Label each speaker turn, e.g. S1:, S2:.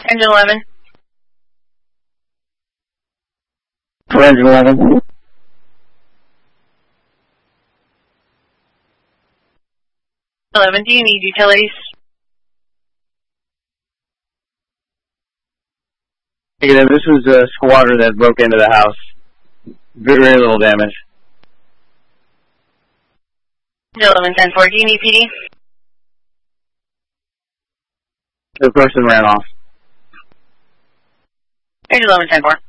S1: Engine 11.
S2: For engine 11.
S1: Do you need utilities?
S2: Negative. This was a squatter that broke into the house. Very little damage.
S1: 11-10-4. Do you need PD?
S2: The person ran off.
S1: 11-10-4.